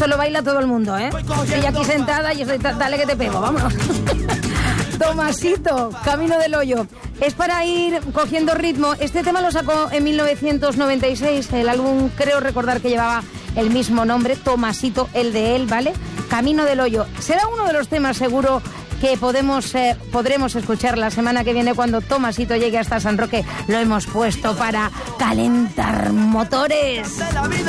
Esto lo baila todo el mundo, ¿eh? Estoy aquí sentada y estoy, dale que te pego, vámonos. Tomasito, Camino del Hoyo. Es para ir cogiendo ritmo. Este tema lo sacó en 1996. El álbum, creo recordar que llevaba el mismo nombre, Tomasito, el de él, ¿vale? Camino del Hoyo. Será uno de los temas, seguro, que podremos escuchar la semana que viene cuando Tomasito llegue hasta San Roque. Lo hemos puesto para calentar motores.